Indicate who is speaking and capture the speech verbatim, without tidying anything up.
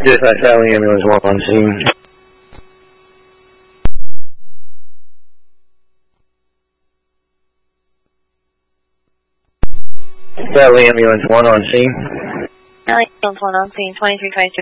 Speaker 1: Dispatch Valley Ambulance one on scene. Valley Ambulance one on scene.
Speaker 2: Valley Ambulance one on scene, twenty-three twenty-three.